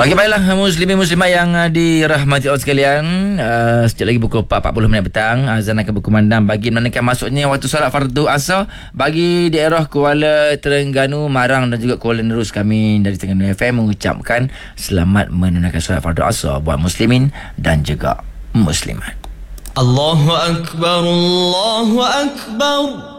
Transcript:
Okey, baiklah muslimin muslimat yang dirahmati Allah sekalian, sekejap lagi pukul 4.40 petang azan akan berkumandang bagi menandakan masuknya waktu solat fardu asar bagi daerah Kuala Terengganu, Marang dan juga Kuala Nerus. Kami dari Terengganu FM mengucapkan selamat menunaikan solat fardu asar buat muslimin dan juga muslimat. Allahu Akbar, Allahu Akbar.